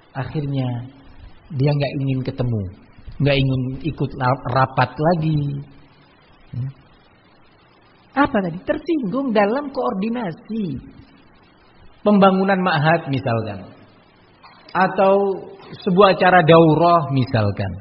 Akhirnya dia nggak ingin ketemu, nggak ingin ikut rapat lagi. Apa tadi? Tersinggung dalam koordinasi pembangunan ma'had misalkan, atau sebuah acara daurah misalkan.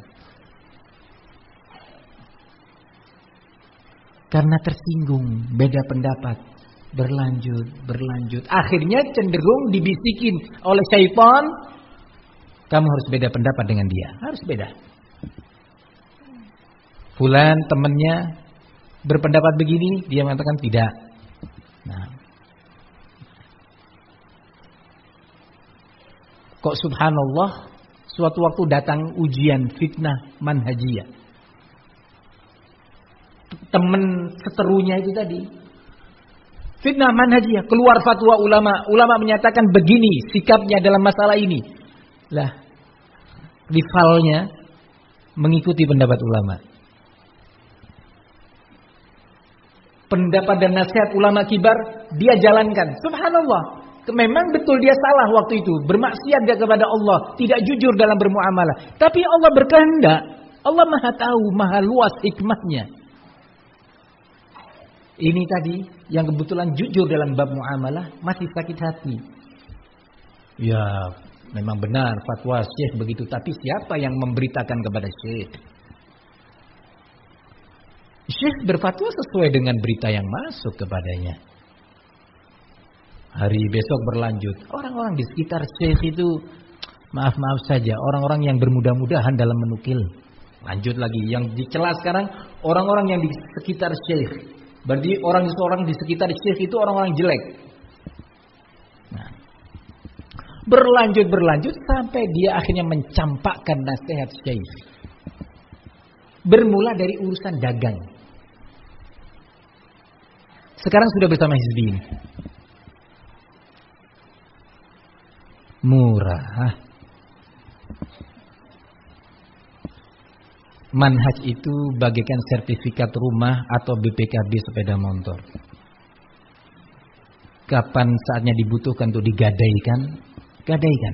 Karena tersinggung, beda pendapat, berlanjut. Akhirnya cenderung dibisikin oleh syaitan, kamu harus beda pendapat dengan dia, harus beda. Fulan temannya berpendapat begini, dia mengatakan tidak. Nah, kok subhanallah, suatu waktu datang ujian fitnah manhajiyah. Teman seterunya itu tadi, fitnah manhajiyah, keluar fatwa ulama menyatakan begini sikapnya dalam masalah ini. Lah, rivalnya mengikuti pendapat ulama. Pendapat dan nasihat ulama kibar dia jalankan. Subhanallah, memang betul dia salah waktu itu, bermaksiat dia kepada Allah, tidak jujur dalam bermuamalah. Tapi Allah berkehendak, Allah Maha tahu, Maha luas hikmahnya. Ini tadi yang kebetulan jujur dalam bab muamalah masih sakit hati. Ya, memang benar fatwa Syekh begitu, tapi siapa yang memberitakan kepada Syekh? Syekh berfatwa sesuai dengan berita yang masuk kepadanya. Hari besok berlanjut, orang-orang di sekitar Syekh itu maaf saja, orang-orang yang bermudah-mudahan dalam menukil. Lanjut lagi, yang dicela sekarang orang-orang yang di sekitar Syekh. Berarti orang di sekitar Syekh itu orang-orang jelek. Nah, berlanjut sampai dia akhirnya mencampakkan nasihat Syekh. Bermula dari urusan dagang. Sekarang sudah bersama Hizbiyin. Murah. Manhaj itu bagaikan sertifikat rumah atau BPKB sepeda motor. Kapan saatnya dibutuhkan untuk digadaikan, gadaikan.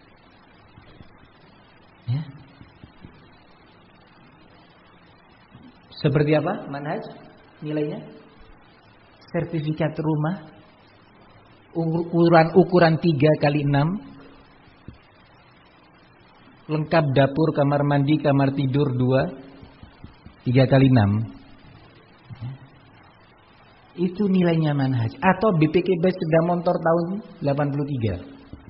Ya. Seperti apa manhaj nilainya? Sertifikat rumah ukuran 3x6, lengkap dapur, kamar mandi, kamar tidur 2, 3x6. Itu nilainya manhaj. Atau BPKB sepeda motor tahun 83.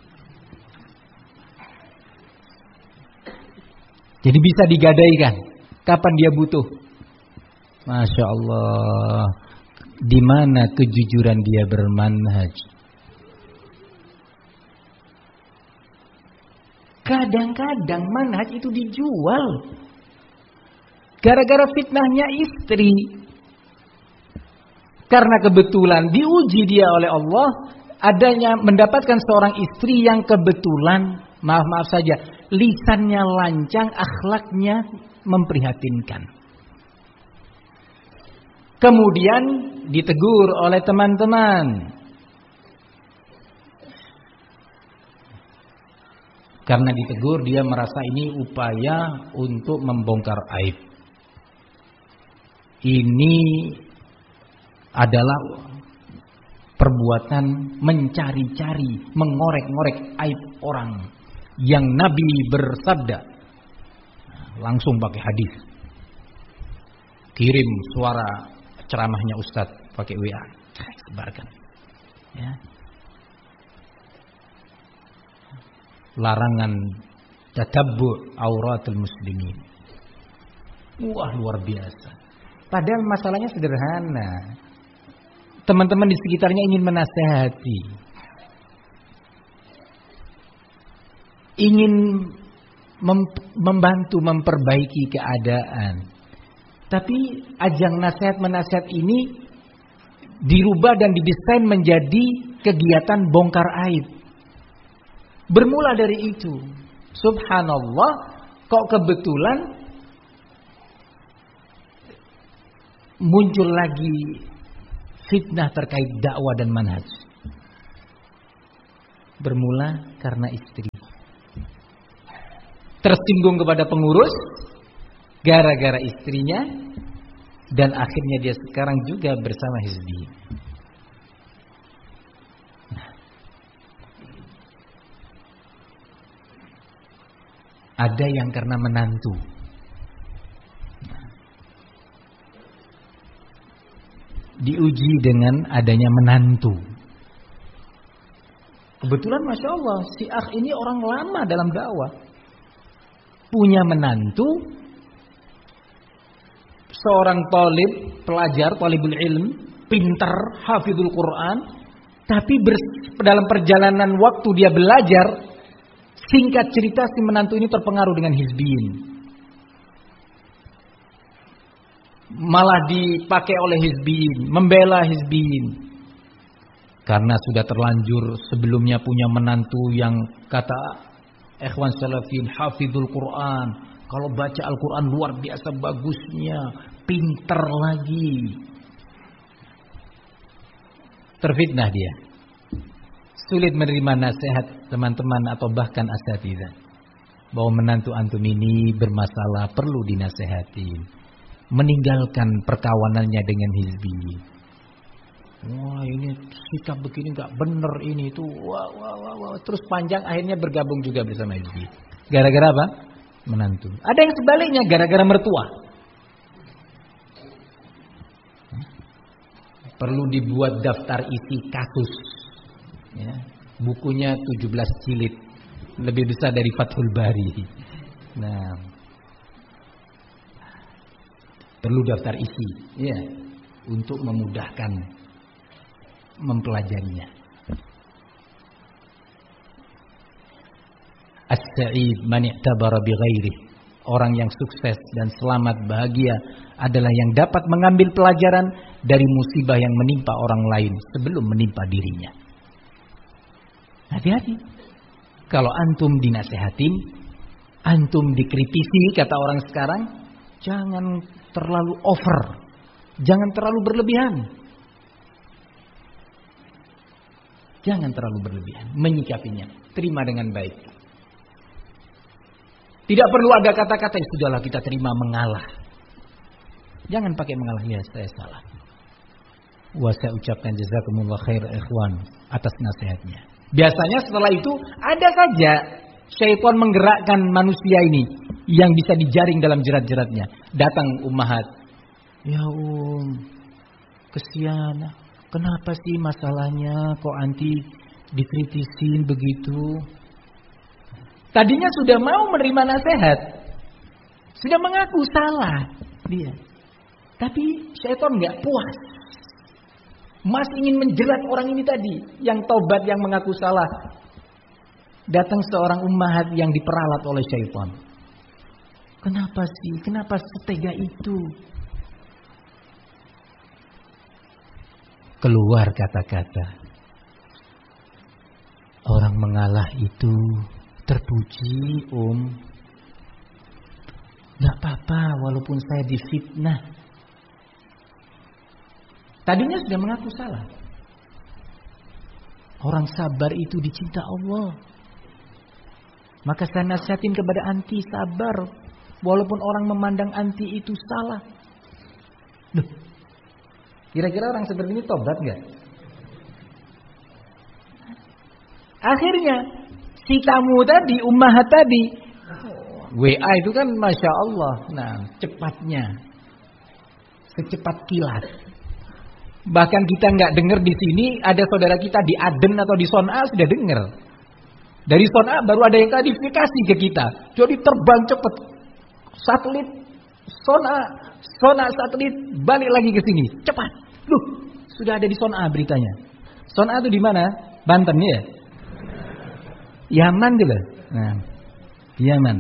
Jadi bisa digadaikan kapan dia butuh. Masya Allah, di mana kejujuran dia bermanhaj. Kadang-kadang manhaj itu dijual gara-gara fitnahnya istri. Karena kebetulan diuji dia oleh Allah adanya mendapatkan seorang istri yang kebetulan, maaf saja, lisannya lancang, akhlaknya memprihatinkan. Kemudian ditegur oleh teman-teman. Karena ditegur, dia merasa ini upaya untuk membongkar aib. Ini adalah perbuatan mencari-cari, mengorek-ngorek aib orang. Yang Nabi bersabda, langsung pakai hadis. Kirim suara ceramahnya Ustadz pakai WA, sebarkan. Ya. Larangan tatabbu' auratul muslimin. Wah, luar biasa. Padahal masalahnya sederhana. Teman-teman di sekitarnya ingin menasehati, ingin membantu memperbaiki keadaan. Tapi ajang nasihat-menasihat ini dirubah dan didesain menjadi kegiatan bongkar aib. Bermula dari itu, subhanallah, kok kebetulan muncul lagi fitnah terkait dakwah dan manhaj. Bermula karena istri. tersinggung kepada pengurus gara-gara istrinya, dan akhirnya dia sekarang juga bersama hizbi. Ada yang karena menantu. Diuji dengan adanya menantu. Kebetulan Masya Allah, si akh ini orang lama dalam dakwah. Punya menantu, seorang pelajar, talibul ilm, pintar, hafizul Quran. Tapi dalam perjalanan waktu dia belajar, singkat cerita si menantu ini terpengaruh dengan hizbiyin. Malah dipakai oleh hizbiyin, membela hizbiyin. Karena sudah terlanjur sebelumnya punya menantu yang kata ikhwan salafin hafizul Quran. Kalau baca Al-Quran luar biasa bagusnya, pinter lagi. Terfitnah dia. Sulit menerima nasihat teman-teman atau bahkan asatidzah bahwa menantu antum ini bermasalah, perlu dinasehatin. Meninggalkan perkawanannya dengan hizbi. Wah, ini sikap begini nggak bener ini itu. Wah. Terus panjang akhirnya bergabung juga bersama hizbi. Gara-gara apa? Menantu. Ada yang sebaliknya gara-gara mertua. Perlu dibuat daftar isi kasus. Ya, bukunya 17 jilid, lebih besar dari Fathul Bari. Nah, perlu daftar isi, ya, untuk memudahkan mempelajarinya. As-sa'id man i'tabara bi ghairihi. Orang yang sukses dan selamat bahagia adalah yang dapat mengambil pelajaran dari musibah yang menimpa orang lain sebelum menimpa dirinya. Hati-hati. Kalau antum dinasehatin, antum dikritisi, kata orang sekarang, jangan terlalu over. Jangan terlalu berlebihan. Jangan terlalu berlebihan menyikapinya. Terima dengan baik. Tidak perlu ada kata-kata yang sudahlah kita terima mengalah. Jangan pakai mengalah, ya saya salah. Wah, saya ucapkan jazakumullah khair ikhwan atas nasihatnya. Biasanya setelah itu ada saja syaitan menggerakkan manusia ini yang bisa dijaring dalam jerat-jeratnya. Datang ummahat. Ya kesian. Kenapa sih masalahnya kok anti dikritisin begitu? Tadinya sudah mau menerima nasihat. Sudah mengaku salah dia. Tapi syaitan enggak puas. Masih ingin menjerat orang ini tadi, yang tobat, yang mengaku salah. Datang seorang ummahat yang diperalat oleh syaitan. Kenapa sih? Kenapa setega itu? Keluar kata-kata. Orang mengalah itu terpuji, Gak apa-apa walaupun saya difitnah. Tadinya sudah mengaku salah. Orang sabar itu dicinta Allah. Maka saya nasihatin kepada anti sabar. Walaupun orang memandang anti itu salah. Loh, kira-kira orang seperti ini tobat gak? Akhirnya si tamu tadi, ummahat tadi, WA itu kan Masya Allah. Nah, cepatnya. Secepat kilat. Bahkan kita nggak dengar di sini, ada saudara kita di Aden atau di Son'a sudah dengar. Dari Son'a baru ada yang klarifikasi ke kita. Jadi terbang cepat satelit Son'a satelit balik lagi ke sini cepat. Loh, sudah ada di Son'a beritanya. Son'a itu di mana? Banten ya? Yaman gitu. Nah, Yaman.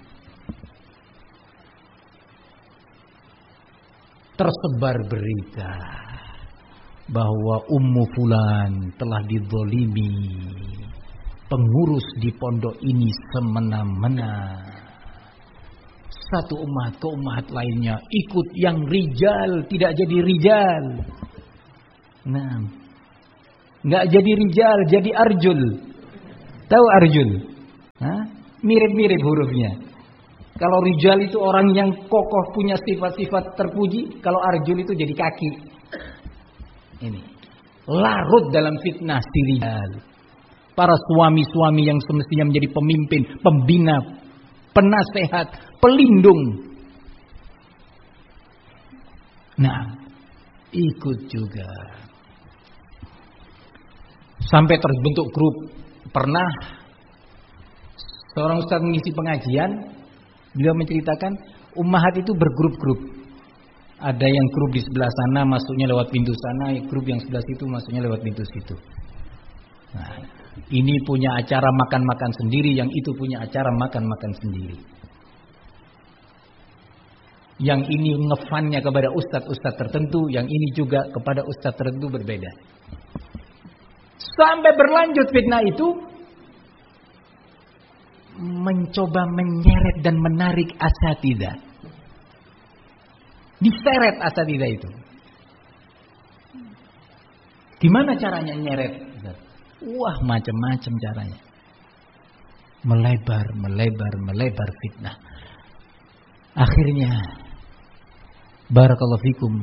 Tersebar berita bahwa Ummu Fulan telah dizolimi pengurus di pondok ini semena-mena. Satu umat ke umat lainnya ikut yang rijal tidak jadi rijal. Nah, nggak jadi rijal jadi arjul. Tahu arjul? Hah? Mirip-mirip hurufnya. Kalau rijal itu orang yang kokoh punya sifat-sifat terpuji, kalau arjul itu jadi kaki. Ini larut dalam fitnah si rijal. Para suami-suami yang semestinya menjadi pemimpin, pembina, penasehat, pelindung. Nah, ikut juga. Sampai terbentuk grup. Pernah seorang ustaz mengisi pengajian, beliau menceritakan ummahat itu bergrup-grup. Ada yang grup di sebelah sana masuknya lewat pintu sana, grup yang sebelah situ masuknya lewat pintu situ. Nah, ini punya acara makan-makan sendiri, yang itu punya acara makan-makan sendiri. Yang ini ngefannya kepada ustadz-ustadz tertentu, yang ini juga kepada ustadz tertentu berbeda. Sampai berlanjut fitnah itu mencoba menyeret dan menarik asatidzah. Diseret asatidzah itu. Gimana caranya nyeret? Wah, macam-macam caranya. Melebar fitnah. Akhirnya barakallahu fikum,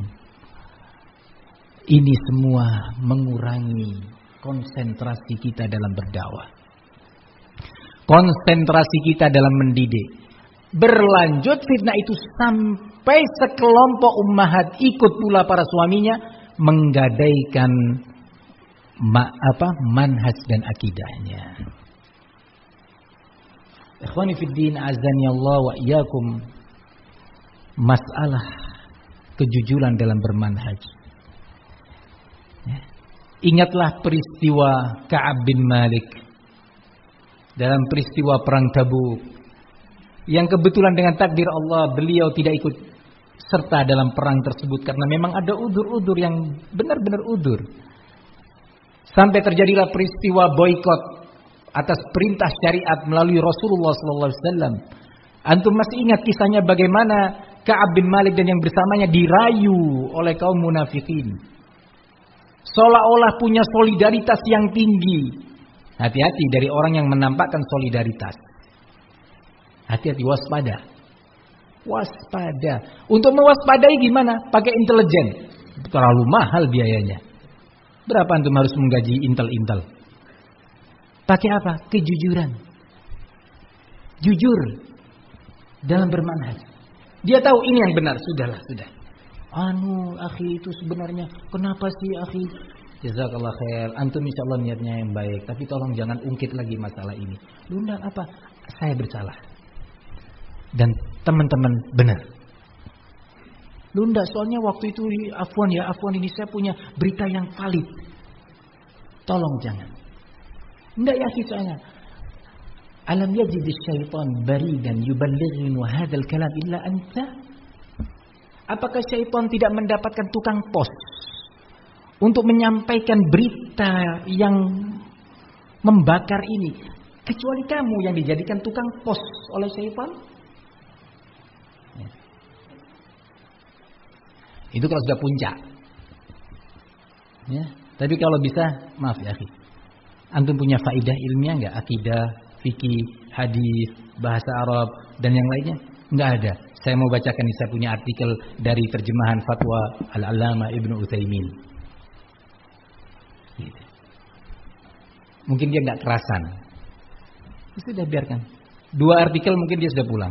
ini semua mengurangi konsentrasi kita dalam berdakwah. Konsentrasi kita dalam mendidik. Berlanjut fitnah itu sampai sekelompok ummahat ikut pula para suaminya menggadaikan manhaj dan akidahnya. Ikhwani fid din, azani Allah wa iyyakum, masalah kejujuran dalam bermanhaj. Ingatlah peristiwa Ka'ab bin Malik dalam peristiwa perang Tabuk, yang kebetulan dengan takdir Allah beliau tidak ikut serta dalam perang tersebut karena memang ada udzur-udzur yang benar-benar udzur. Sampai terjadilah peristiwa boikot atas perintah syariat melalui Rasulullah SAW. Antum masih ingat kisahnya bagaimana Ka'ab bin Malik dan yang bersamanya dirayu oleh kaum munafikin, seolah-olah punya solidaritas yang tinggi. Hati-hati dari orang yang menampakkan solidaritas. Hati-hati, waspada. Waspada. Untuk mewaspadai gimana? Pakai intelijen. Terlalu mahal biayanya. Berapa antum harus menggaji intel-intel? Pakai apa? Kejujuran. Jujur dalam bermanhaj. Dia tahu ini yang benar, sudah. Akhi itu sebenarnya kenapa sih akhi? Jazakallah khair. Antum insyaallah niatnya yang baik, tapi tolong jangan ungkit lagi masalah ini. Lu enggak apa? Saya bersalah. Dan teman-teman benar. Lu enggak, soalnya waktu itu afwan ini saya punya berita yang valid. Tolong jangan. Enggak ya akhi, soalnya alam yajid syaitan baridan yuballighinu hadzal kalam illa anta? Apakah syaitan tidak mendapatkan tukang pos untuk menyampaikan berita yang membakar ini kecuali kamu yang dijadikan tukang pos oleh syaitan? Itu kalau sudah puncak. Ya, tapi kalau bisa, maaf ya akhi, antum punya faidah ilmiah enggak? Akidah, fikih, hadis, bahasa Arab dan yang lainnya? Enggak ada. Saya mau bacakan, saya punya artikel dari terjemahan fatwa Al-Allamah Ibnu Utsaimin. Gitu. Mungkin dia enggak kerasan. Sudah biarkan. 2 artikel mungkin dia sudah pulang.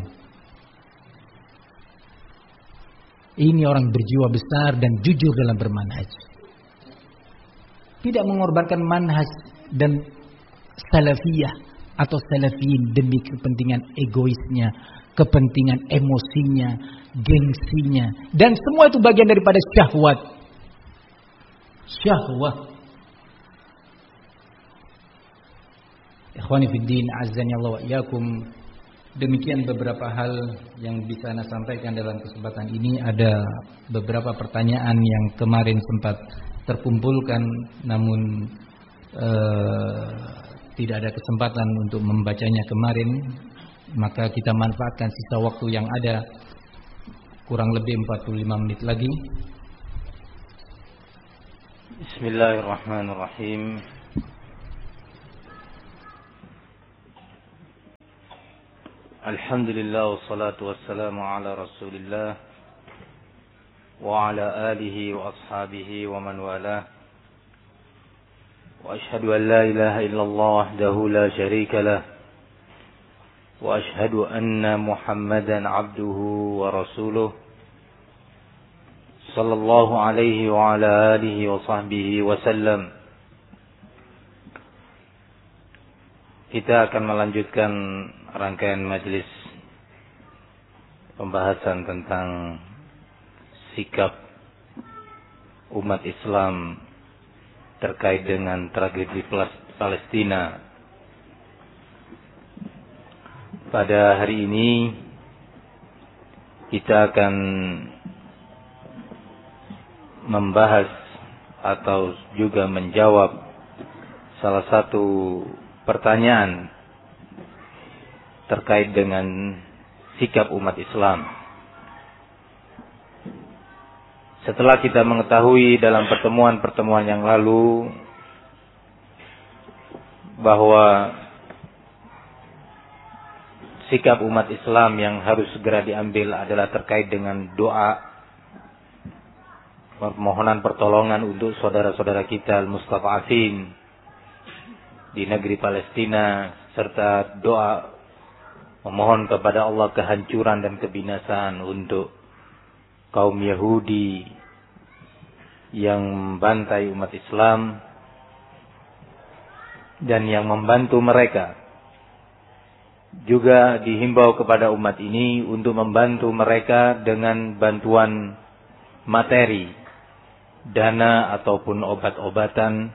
Ini orang berjiwa besar dan jujur dalam bermanhaj. Tidak mengorbankan manhaj dan salafiyah atau salafiyin demi kepentingan egoisnya, kepentingan emosinya, gengsinya, dan semua itu bagian daripada syahwat. Syahwat. Ikhwani fid din, azani Allah wa iyyakum. Demikian beberapa hal yang bisa saya sampaikan dalam kesempatan ini. Ada beberapa pertanyaan yang kemarin sempat terkumpulkan, namun tidak ada kesempatan untuk membacanya kemarin. Maka kita manfaatkan sisa waktu yang ada, kurang lebih 45 menit lagi. Bismillahirrahmanirrahim. Alhamdulillah wassalatu wassalamu ala Rasulillah wa ala alihi wa ashabihi wa man walah. Wa ashhadu an la ilaha illallah wahdahu la syarika lah. Wa ashhadu anna Muhammadan abduhu wa rasuluh. Sallallahu alaihi wa ala alihi wa sahbihi wa sallam. Kita akan melanjutkan rangkaian majelis pembahasan tentang sikap umat Islam terkait dengan tragedi Palestina. Pada hari ini kita akan membahas atau juga menjawab salah satu pertanyaan terkait dengan sikap umat Islam. Setelah kita mengetahui dalam pertemuan-pertemuan yang lalu bahwa sikap umat Islam yang harus segera diambil adalah terkait dengan doa, permohonan pertolongan untuk saudara-saudara kita al-mustad'afin di negeri Palestina, serta doa memohon kepada Allah kehancuran dan kebinasaan untuk kaum Yahudi yang membantai umat Islam dan yang membantu mereka. Juga dihimbau kepada umat ini untuk membantu mereka dengan bantuan materi, dana ataupun obat-obatan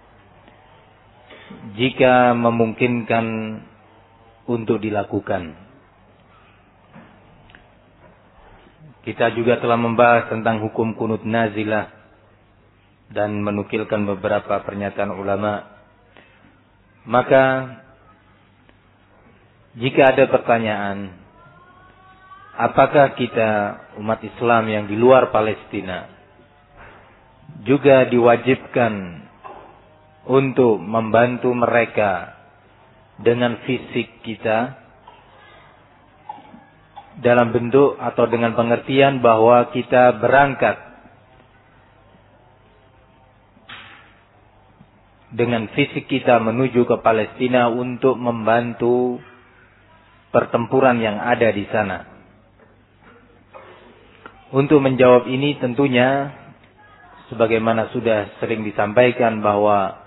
jika memungkinkan untuk dilakukan. Kita juga telah membahas tentang hukum kunut nazilah dan menukilkan beberapa pernyataan ulama. Maka jika ada pertanyaan, apakah kita umat Islam yang di luar Palestina juga diwajibkan untuk membantu mereka dengan fisik kita, dalam bentuk atau dengan pengertian bahwa kita berangkat dengan fisik kita menuju ke Palestina untuk membantu pertempuran yang ada di sana. Untuk menjawab ini tentunya sebagaimana sudah sering disampaikan bahwa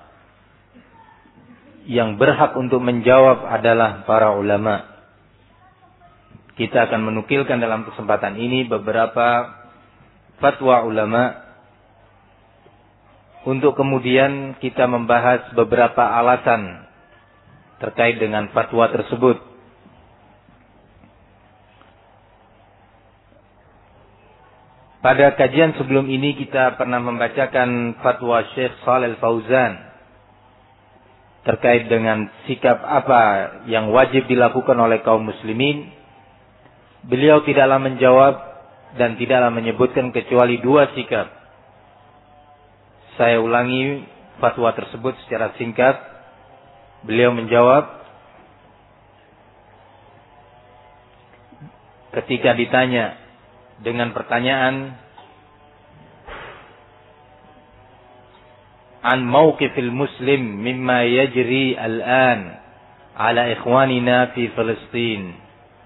yang berhak untuk menjawab adalah para ulama. Kita akan menukilkan dalam kesempatan ini beberapa fatwa ulama untuk kemudian kita membahas beberapa alasan terkait dengan fatwa tersebut. Pada kajian sebelum ini kita pernah membacakan fatwa Syekh Shalih Al-Fauzan terkait dengan sikap apa yang wajib dilakukan oleh kaum muslimin. Beliau tidaklah menjawab dan tidaklah menyebutkan kecuali dua sikap. Saya ulangi fatwa tersebut secara singkat. Beliau menjawab ketika ditanya dengan pertanyaan an mauqifil muslim mimma yajri al-an ala ikhwanina fi Palestin,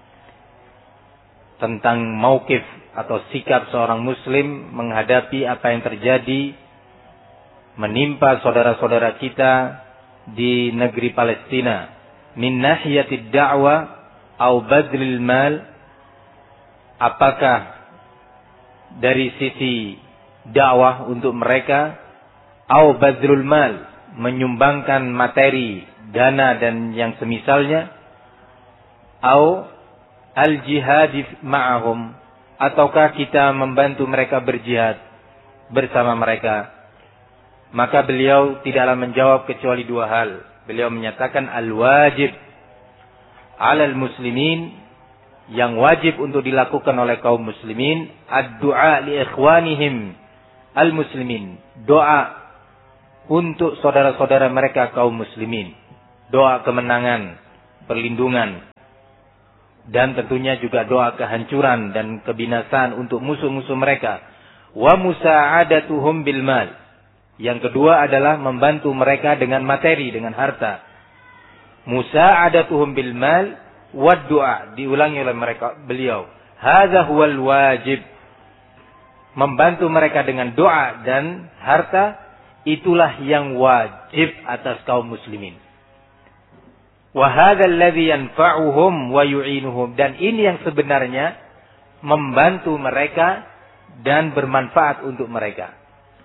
tentang mauqif atau sikap seorang muslim menghadapi apa yang terjadi menimpa saudara-saudara kita di negeri Palestina min nahiyatid da'wa au badlil mal, apakah dari sisi dakwah untuk mereka, au badlul mal, menyumbangkan materi, dana dan yang semisalnya, au al-jihad ma'ahum, ataukah kita membantu mereka berjihad bersama mereka. Maka beliau tidaklah menjawab kecuali dua hal. Beliau menyatakan al-wajib 'alal muslimin, yang wajib untuk dilakukan oleh kaum muslimin, ad-du'a li ikhwanihim al-muslimin, doa untuk saudara-saudara mereka kaum muslimin, doa kemenangan, perlindungan. dan tentunya juga doa kehancuran dan kebinasaan untuk musuh-musuh mereka. Wa musa'adatuhum bil mal. Yang kedua adalah membantu mereka dengan materi, dengan harta. Musa'adatuhum bil mal wa du'a, diulangi oleh beliau. Hadza huwal wajib. Membantu mereka dengan doa dan harta, itulah yang wajib atas kaum muslimin. Wa hadzal ladzi yanfa'uhum wa yu'inuhum, dan ini yang sebenarnya membantu mereka dan bermanfaat untuk mereka.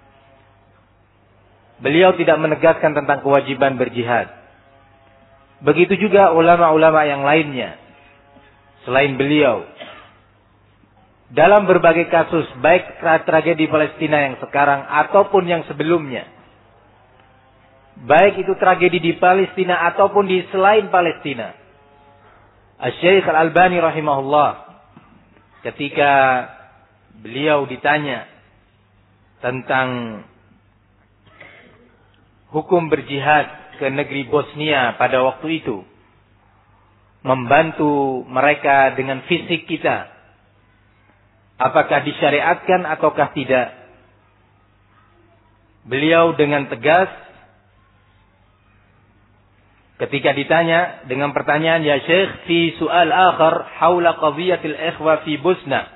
Beliau tidak menegaskan tentang kewajiban berjihad. Begitu juga ulama-ulama yang lainnya selain beliau. Dalam berbagai kasus, baik tragedi Palestina yang sekarang ataupun yang sebelumnya, baik itu tragedi di Palestina ataupun di selain Palestina, Asy-Syaikh Al-Albani rahimahullah, ketika beliau ditanya tentang hukum berjihad ke negeri Bosnia pada waktu itu, membantu mereka dengan fisik kita, apakah disyariatkan ataukah tidak? Beliau dengan tegas ketika ditanya dengan pertanyaan, ya Syekh, fi su'al akhar haula qadhiyatil ikhwa fi Bosnia.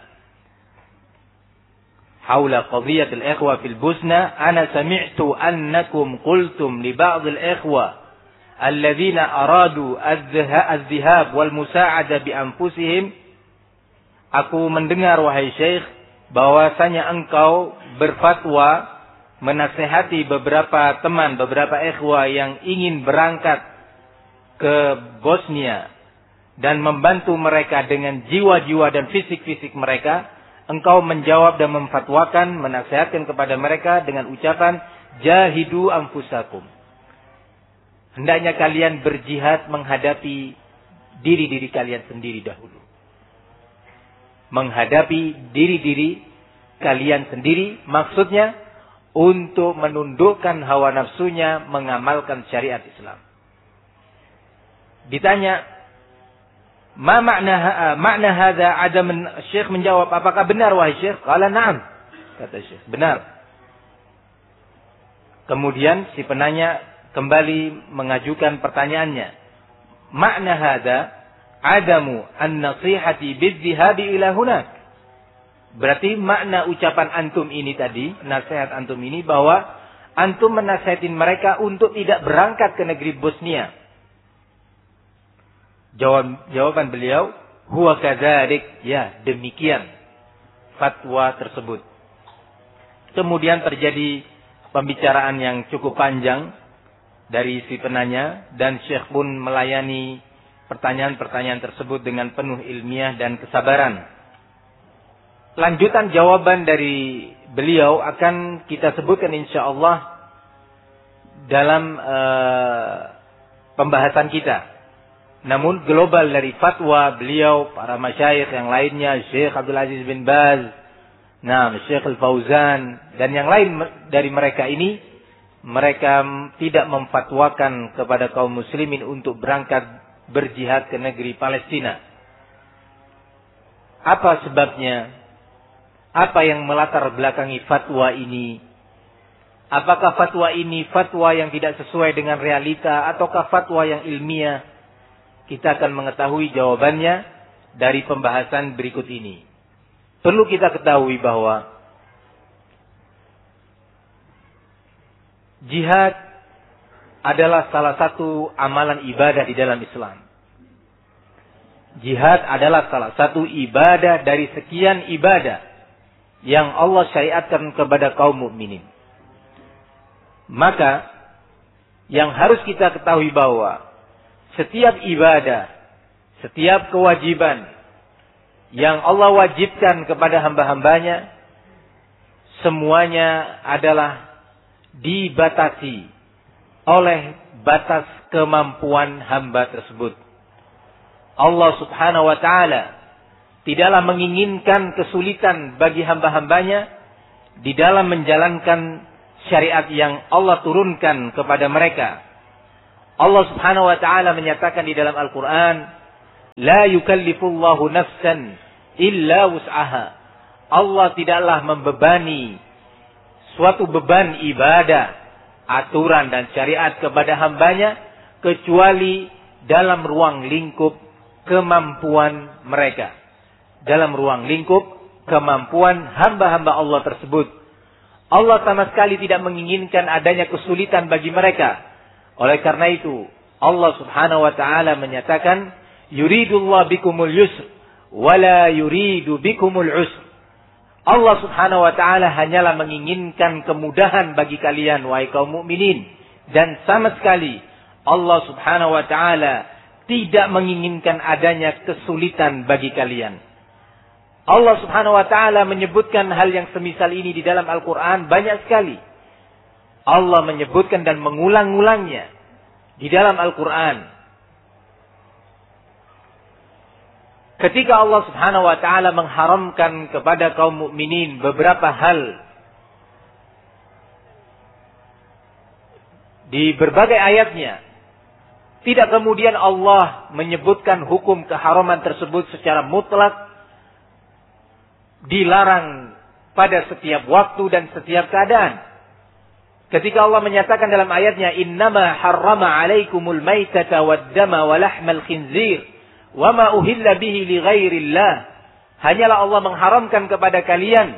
Haula qadhiyatil ikhwa fil Bosnia, ana sami'tu annakum qultum li ba'dil ikhwa alladhina aradu adh-dhahab wal musa'ada bi anfusihim. Aku mendengar, wahai Syekh, bahwasanya engkau berfatwa menasihati beberapa teman, beberapa ikhwah yang ingin berangkat ke Bosnia dan membantu mereka dengan jiwa-jiwa dan fisik-fisik mereka. Engkau menjawab dan memfatwakan, menasihatkan kepada mereka dengan ucapan jahidu anfusakum. Hendaknya kalian berjihad menghadapi diri-diri kalian sendiri dahulu. Menghadapi diri-diri kalian sendiri, maksudnya untuk menundukkan hawa nafsunya, mengamalkan syariat Islam. Ditanya, ma makna hadza adam, Syekh menjawab, apakah benar wahai Syekh? Qala na'am, kata Syekh, benar. Kemudian si penanya kembali mengajukan pertanyaannya, makna hadza adamu an-nasihati bidh-dhihabi ila hunak. Berarti makna ucapan antum ini tadi, nasihat antum ini, bahwa antum menasihatin mereka untuk tidak berangkat ke negeri Bosnia. Jawaban beliau, huwa kadzalik, ya demikian fatwa tersebut. Kemudian terjadi pembicaraan yang cukup panjang dari si penanya, dan Syekh pun melayani pertanyaan-pertanyaan tersebut dengan penuh ilmiah dan kesabaran. Lanjutan jawaban dari beliau akan kita sebutkan insyaallah dalam pembahasan kita. Namun global dari fatwa beliau, para masyayikh yang lainnya, Syekh Abdul Aziz bin Baz, Syekh Al-Fauzan, dan yang lain dari mereka ini, mereka tidak memfatwakan kepada kaum muslimin untuk berangkat berjihad ke negeri Palestina. Apa sebabnya? Apa yang melatar belakangi fatwa ini? Apakah fatwa ini fatwa yang tidak sesuai dengan realita ataukah fatwa yang ilmiah? Kita akan mengetahui jawabannya dari pembahasan berikut ini. Perlu kita ketahui bahwa jihad adalah salah satu amalan ibadah di dalam Islam. Jihad adalah salah satu ibadah dari sekian ibadah yang Allah syariatkan kepada kaum mukminin. Maka yang harus kita ketahui bahwa setiap ibadah, setiap kewajiban yang Allah wajibkan kepada hamba-hambanya, semuanya adalah dibatasi oleh batas kemampuan hamba tersebut. Allah subhanahu wa ta'ala tidaklah menginginkan kesulitan bagi hamba-hambanya di dalam menjalankan syariat yang Allah turunkan kepada mereka. Allah subhanahu wa ta'ala menyatakan di dalam Al-Quran, La yukallifullahu nafsan illa wus'aha. Allah tidaklah membebani suatu beban ibadah, aturan dan syariat kepada hambanya kecuali dalam ruang lingkup kemampuan mereka. Dalam ruang lingkup kemampuan hamba-hamba Allah tersebut. Allah sama sekali tidak menginginkan adanya kesulitan bagi mereka. Oleh karena itu, Allah Subhanahu wa taala menyatakan, yuridullahu bikumul yusr wala yuridu bikumul usr. Allah Subhanahu wa taala hanyalah menginginkan kemudahan bagi kalian wahai kaum mukminin, dan sama sekali Allah Subhanahu wa taala tidak menginginkan adanya kesulitan bagi kalian. Allah Subhanahu wa taala menyebutkan hal yang semisal ini di dalam Al-Qur'an banyak sekali. Allah menyebutkan dan mengulang-ulangnya di dalam Al-Qur'an. Ketika Allah Subhanahu wa taala mengharamkan kepada kaum mukminin beberapa hal di berbagai ayatnya, tidak kemudian Allah menyebutkan hukum keharaman tersebut secara mutlak, dilarang pada setiap waktu dan setiap keadaan. Ketika Allah menyatakan dalam ayatnya, innama harrama alaikumul maitata waddama wa lahmal khinzir wa ma uhilla bihi li ghairillah. Hanyalah Allah mengharamkan kepada kalian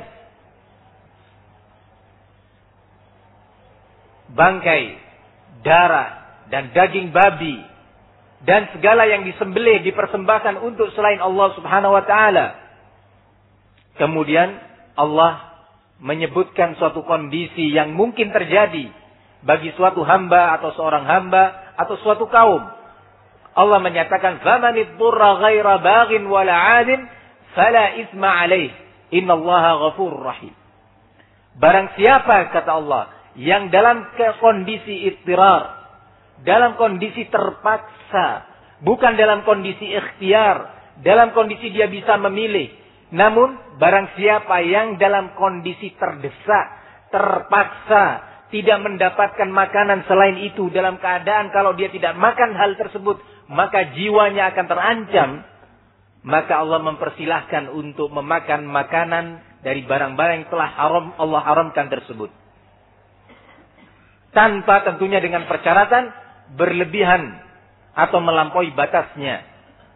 bangkai, darah dan daging babi dan segala yang disembelih dipersembahkan untuk selain Allah Subhanahu wa taala. Kemudian Allah menyebutkan suatu kondisi yang mungkin terjadi bagi suatu hamba atau seorang hamba atau suatu kaum. Allah menyatakan, "Famanid durra ghaira baghin wala 'adin fala itsma 'alaih. Innallaha ghafurur rahim." Barang siapa, kata Allah, yang dalam kondisi ittirar, dalam kondisi terpaksa, bukan dalam kondisi ikhtiar, dalam kondisi dia bisa memilih, namun barang siapa yang dalam kondisi terdesak, terpaksa, tidak mendapatkan makanan selain itu, dalam keadaan kalau dia tidak makan hal tersebut maka jiwanya akan terancam, maka Allah mempersilahkan untuk memakan makanan dari barang-barang yang telah Allah haramkan tersebut, tanpa tentunya dengan persyaratan berlebihan atau melampaui batasnya.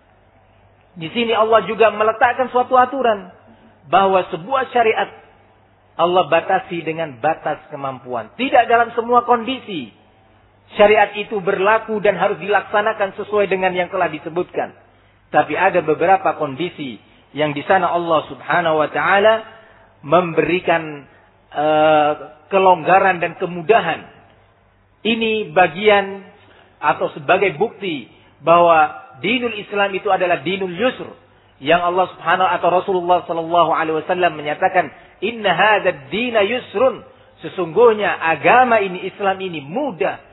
Di sini Allah juga meletakkan suatu aturan bahwa sebuah syariat Allah batasi dengan batas kemampuan. Tidak dalam semua kondisi syariat itu berlaku dan harus dilaksanakan sesuai dengan yang telah disebutkan. Tapi ada beberapa kondisi yang di sana Allah Subhanahu wa taala memberikan kelonggaran dan kemudahan. Ini bagian atau sebagai bukti bahwa dinul Islam itu adalah dinul yusr, yang Allah Subhanahu atau Rasulullah sallallahu alaihi wasallam menyatakan, "Inna hadzal dina yusrun." Sesungguhnya agama ini, Islam ini mudah.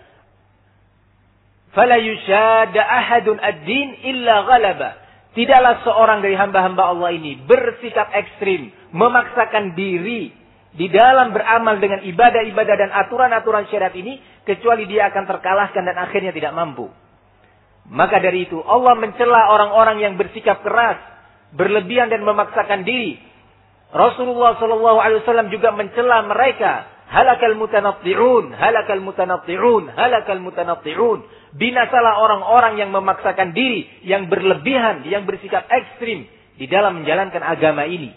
Fala yushadda ahadun ad-din illa ghalaba. Tidaklah seorang dari hamba-hamba Allah ini bersikap ekstrim, memaksakan diri di dalam beramal dengan ibadah-ibadah dan aturan-aturan syariat ini, kecuali dia akan terkalahkan dan akhirnya tidak mampu. Maka dari itu Allah mencela orang-orang yang bersikap keras, berlebihan dan memaksakan diri. Rasulullah sallallahu alaihi wasallam juga mencela mereka, halakal mutanatti'un, halakal mutanatti'un, halakal mutanatti'un. Binasalah orang-orang yang memaksakan diri, yang berlebihan, yang bersikap ekstrim di dalam menjalankan agama ini.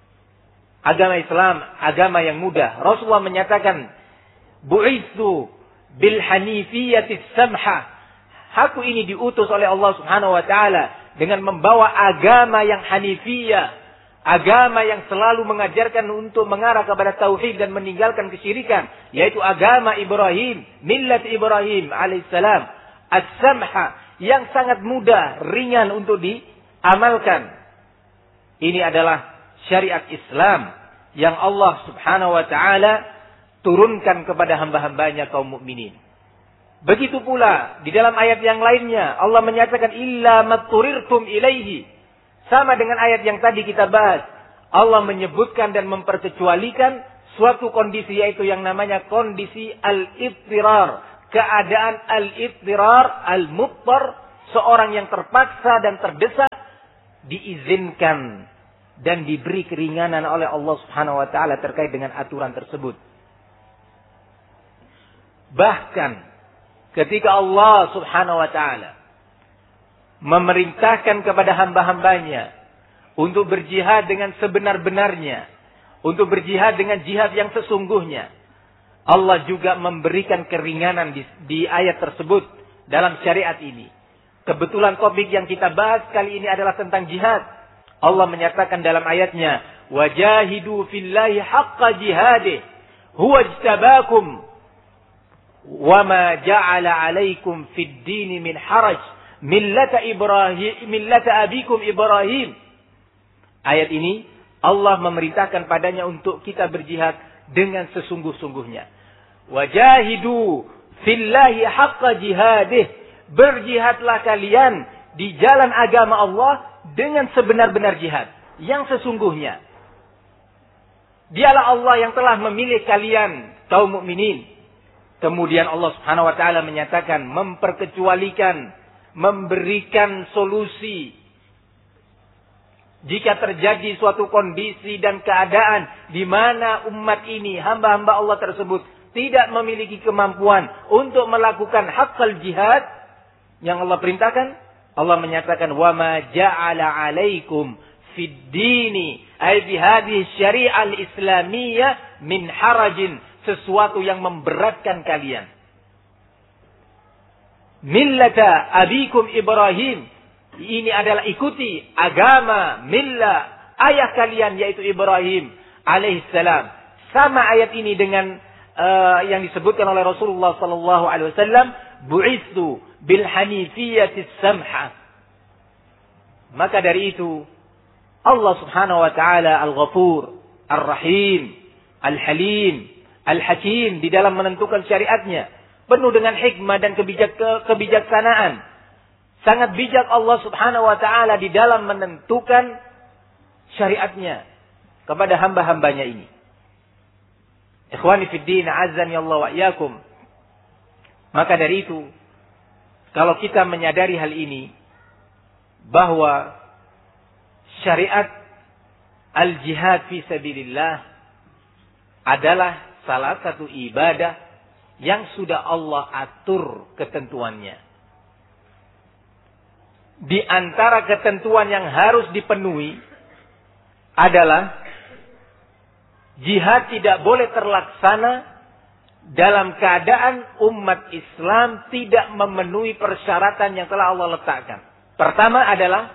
Agama Islam, agama yang mudah. Rasulullah menyatakan, "Bu'itsu bil hanifiyatis samha." Aku ini diutus oleh Allah Subhanahu wa taala dengan membawa agama yang hanifiyah, agama yang selalu mengajarkan untuk mengarah kepada tauhid dan meninggalkan kesyirikan, yaitu agama Ibrahim, millat Ibrahim alaihissalam. As-samha, yang sangat mudah, ringan untuk diamalkan. Ini adalah syariat Islam yang Allah Subhanahu wa taala turunkan kepada hamba-hambanya kaum mukminin. Begitu pula di dalam ayat yang lainnya Allah menyatakan, illa matturirtum ilaihi. Sama dengan ayat yang tadi kita bahas. Allah menyebutkan dan memperkecualikan suatu kondisi, yaitu yang namanya kondisi al-ittirar. Keadaan al-ittirar, al-muttar, seorang yang terpaksa dan terdesak diizinkan dan diberi keringanan oleh Allah Subhanahu wa taala terkait dengan aturan tersebut. Bahkan ketika Allah Subhanahu wa taala memerintahkan kepada hamba-hambanya untuk berjihad dengan sebenar-benarnya, untuk berjihad dengan jihad yang sesungguhnya, Allah juga memberikan keringanan di ayat tersebut dalam syariat ini. Kebetulan topik yang kita bahas kali ini adalah tentang jihad. Allah menyatakan dalam ayatnya, "Wajahidu fillahi haqqa jihadih, huwa ijtabakum, wa ma ja'ala 'alaikum fid dini min haraj, millata abikum Ibrahim." Ayat ini Allah memerintahkan padanya untuk kita berjihad dengan sesungguh-sungguhnya. Wajahidu fillahi haqqa jihadih. Berjihadlah kalian di jalan agama Allah dengan sebenar-benar jihad yang sesungguhnya. Dialah Allah yang telah memilih kalian kaum mukminin. Kemudian Allah Subhanahu wa taala menyatakan, memperkecualikan, memberikan solusi jika terjadi suatu kondisi dan keadaan di mana umat ini, hamba-hamba Allah tersebut tidak memiliki kemampuan untuk melakukan haqqal jihad yang Allah perintahkan. Allah menyatakan, wa ma ja'ala 'alaikum fid dini ay bi hadhihi syari'ah al-islamiyah min harajin, sesuatu yang memberatkan kalian. Millata abikum Ibrahim, ini adalah ikuti agama millah ayah kalian yaitu Ibrahim alaihissalam. Sama ayat ini dengan yang disebutkan oleh Rasulullah sallallahu alaihi wasallam, bu'itsu bil hanifiyatis samha. Maka dari itu Allah Subhanahu wa taala Al-Ghafur, Ar-Rahim, Al-Halim, Al-Hakim di dalam menentukan syariatnya, penuh dengan hikmah dan kebijaksanaan. Sangat bijak Allah Subhanahu wa taala di dalam menentukan syariatnya kepada hamba-hambanya ini. Ikhwani fid din, azani Allah wa iyyakum. Maka dari itu, kalau kita menyadari hal ini, bahwa syariat al-jihad fi sabilillah adalah salah satu ibadah yang sudah Allah atur ketentuannya. Di antara ketentuan yang harus dipenuhi adalah jihad tidak boleh terlaksana dalam keadaan umat Islam tidak memenuhi persyaratan yang telah Allah letakkan. Pertama adalah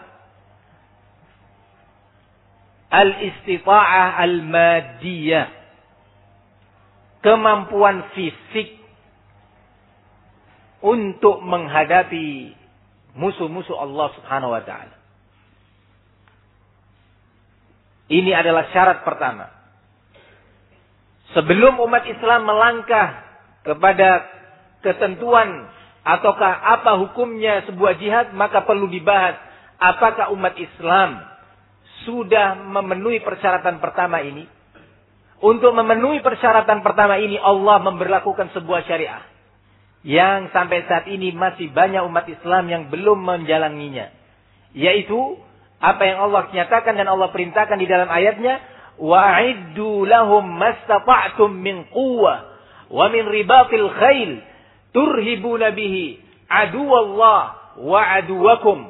al-istita'ah al-madiyah, kemampuan fisik untuk menghadapi musuh-musuh Allah Subhanahu wa taala. Ini adalah syarat pertama. Sebelum umat Islam melangkah kepada ketentuan ataukah apa hukumnya sebuah jihad, maka perlu dibahas apakah umat Islam sudah memenuhi persyaratan pertama ini. Untuk memenuhi persyaratan pertama ini, Allah memberlakukan sebuah syariah yang sampai saat ini masih banyak umat Islam yang belum menjalaninya. Yaitu apa yang Allah nyatakan dan Allah perintahkan di dalam ayatnya, wa'iddu lahum mastata'tum min quwwah wa min ribatil khail turhibuna bihi aduwallah wa aduwakum.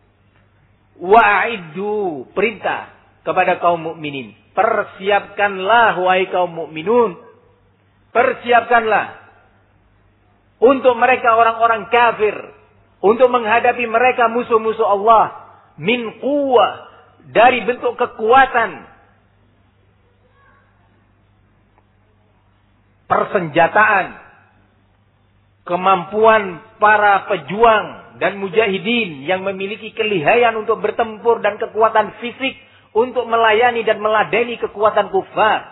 Wa'iddu, perintah kepada kaum mukminin, persiapkanlah wahai kaum mukminun, persiapkanlah untuk mereka orang-orang kafir, untuk menghadapi mereka musuh-musuh Allah, min quwwah, dari bentuk kekuatan, persenjataan, kemampuan para pejuang dan mujahidin yang memiliki kelihayan untuk bertempur dan kekuatan fisik untuk melayani dan meladeni kekuatan kufar.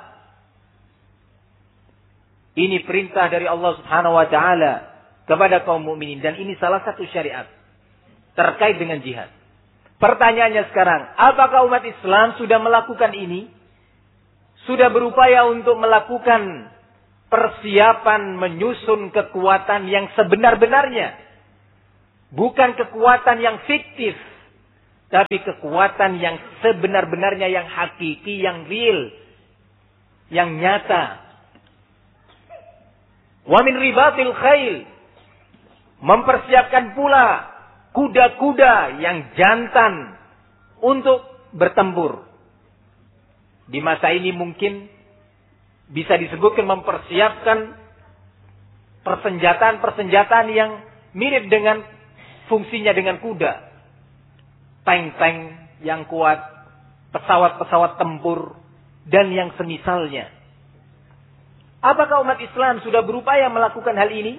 Ini perintah dari Allah Subhanahu wa taala kepada kaum mukminin dan ini salah satu syariat terkait dengan jihad. Pertanyaannya sekarang, apakah umat Islam sudah melakukan ini? Sudah berupaya untuk melakukan persiapan menyusun kekuatan yang sebenar-benarnya Bukan kekuatan yang fiktif, tapi kekuatan yang sebenar-benarnya, yang hakiki, yang real, yang nyata. Wa min ribatil khail, mempersiapkan pula kuda-kuda yang jantan untuk bertempur. Di masa ini mungkin bisa disebutkan mempersiapkan persenjataan yang mirip dengan fungsinya dengan kuda. Tank-tank yang kuat, pesawat-pesawat tempur, dan yang semisalnya. Apakah umat Islam sudah berupaya melakukan hal ini?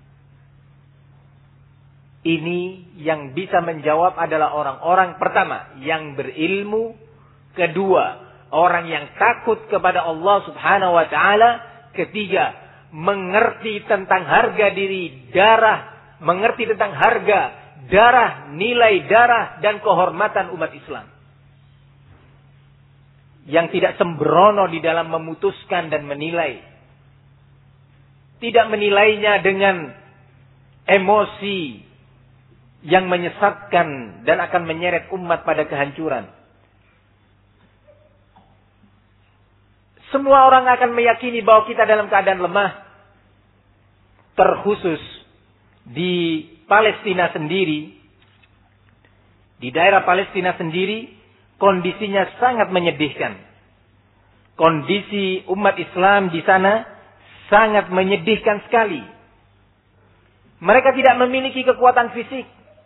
Ini yang bisa menjawab adalah orang-orang pertama yang berilmu, kedua orang yang takut kepada Allah Subhanahu wa taala, ketiga mengerti tentang harga diri darah, mengerti tentang harga darah, nilai darah dan kehormatan umat Islam. Yang tidak sembrono di dalam memutuskan dan menilai. Tidak menilainya dengan emosi yang menyesatkan dan akan menyeret umat pada kehancuran. Semua orang akan meyakini bahwa kita dalam keadaan lemah. Terkhusus di Palestina sendiri. Di daerah Palestina sendiri, kondisinya sangat menyedihkan. Kondisi umat Islam di sana sangat menyedihkan sekali. Mereka tidak memiliki kekuatan fisik.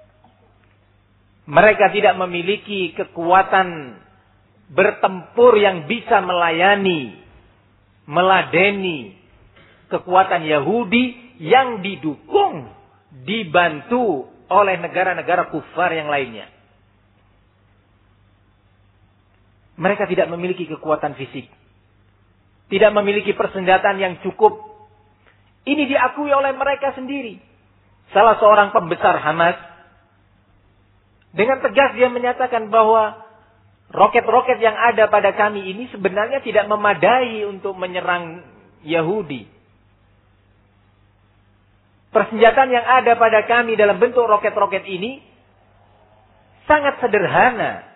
Mereka tidak memiliki kekuatan bertempur yang bisa melayani, meladeni kekuatan Yahudi yang didukung, dibantu oleh negara-negara kufar yang lainnya. Mereka tidak memiliki kekuatan fisik. Tidak memiliki persenjataan yang cukup. Ini diakui oleh mereka sendiri. Salah seorang pembesar Hamas, dengan tegas dia menyatakan bahwa roket-roket yang ada pada kami ini sebenarnya tidak memadai untuk menyerang Yahudi. Persenjataan yang ada pada kami dalam bentuk roket-roket ini sangat sederhana.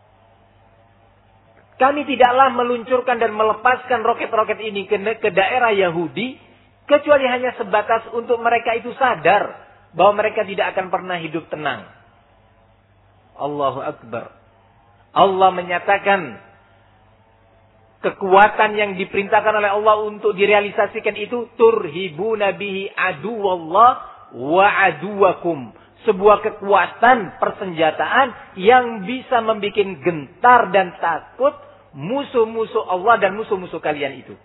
Kami tidaklah meluncurkan dan melepaskan roket-roket ini ke daerah Yahudi, kecuali hanya sebatas untuk mereka itu sadar bahwa mereka tidak akan pernah hidup tenang. Allahu Akbar. Allah menyatakan kekuatan yang diperintahkan oleh Allah untuk direalisasikan itu turhibuna bihi aduwallah wa aduwakum. Sebuah kekuatan persenjataan yang bisa membuat gentar dan takut musuh-musuh Allah dan musuh-musuh kalian itu.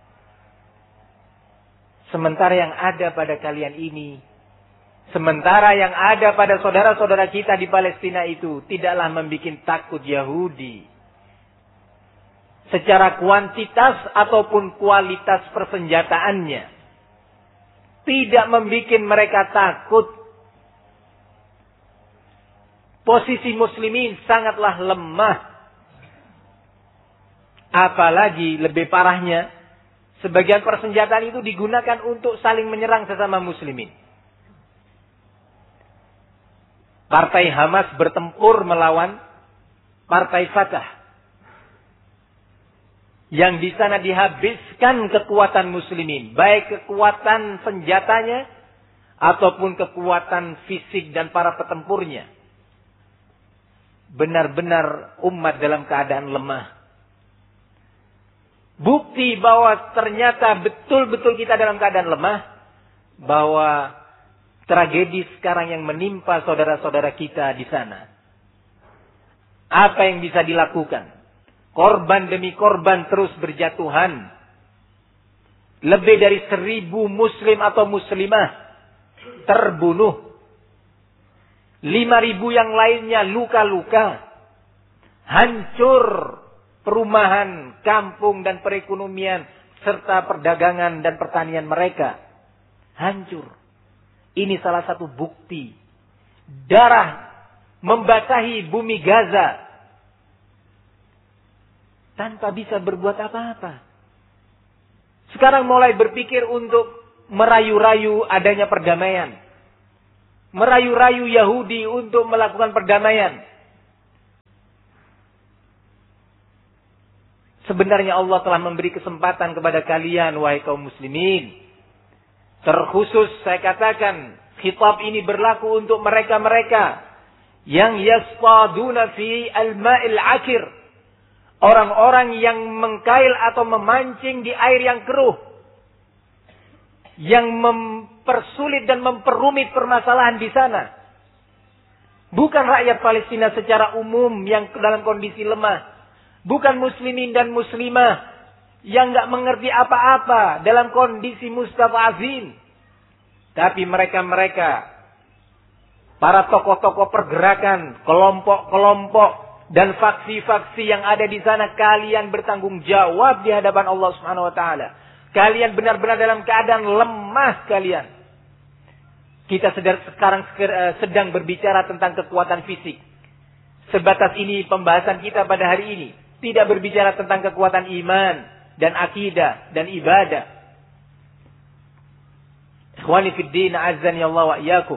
Sementara yang ada pada kalian ini, sementara yang ada pada saudara-saudara kita di Palestina itu tidaklah membuat takut Yahudi. Secara kuantitas ataupun kualitas persenjataannya. Tidak membuat mereka takut. Posisi muslimin sangatlah lemah. Apalagi lebih parahnya, sebagian persenjataan itu digunakan untuk saling menyerang sesama muslimin. Partai Hamas bertempur melawan Partai Fatah. Yang di sana dihabiskan kekuatan muslimin. Baik kekuatan senjatanya ataupun kekuatan fisik dan para petempurnya. Benar-benar umat dalam keadaan lemah. Bukti bahwa ternyata betul-betul kita dalam keadaan lemah. Bahwa tragedi sekarang yang menimpa saudara-saudara kita di sana. Apa yang bisa dilakukan? Korban demi korban terus berjatuhan. Lebih dari 1.000 muslim atau muslimah terbunuh. 5.000 yang lainnya luka-luka. Hancur perumahan, kampung dan perekonomian serta perdagangan dan pertanian mereka. Hancur. Ini salah satu bukti. Darah membasahi bumi Gaza tanpa bisa berbuat apa-apa. Sekarang mulai berpikir untuk merayu-rayu adanya perdamaian. merayu-rayu Yahudi untuk melakukan perdamaian. Sebenarnya Allah telah memberi kesempatan kepada kalian, wahai kaum muslimin. Terkhusus saya katakan, khitab ini berlaku untuk mereka-mereka yang yaspaduna fi al-ma'il akir. Orang-orang yang mengkail atau memancing di air yang keruh. Yang mempersulit dan memperumit permasalahan di sana. Bukan rakyat Palestina secara umum yang dalam kondisi lemah. Bukan muslimin dan muslimah yang nggak mengerti apa-apa dalam kondisi mustad'afin. Tapi mereka-mereka, para tokoh-tokoh pergerakan, kelompok-kelompok dan faksi-faksi yang ada di sana, kalian bertanggung jawab di hadapan Allah Subhanahu wa taala. Kalian benar-benar dalam keadaan lemah kalian. Kita sekarang sedang berbicara tentang kekuatan fisik. Sebatas ini pembahasan kita pada hari ini. Tidak berbicara tentang kekuatan iman dan akidah dan ibadah. Ikhwani fid din, azzani Allah wa iyyakum.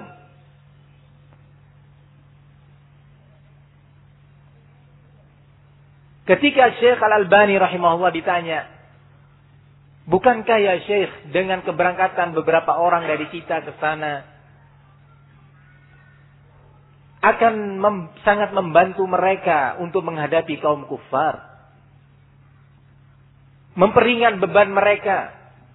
Ketika Syekh Al-Albani rahimahullah ditanya, bukankah ya Syekh dengan keberangkatan beberapa orang dari kita ke sana akan sangat membantu mereka untuk menghadapi kaum kufar. Memperingan beban mereka.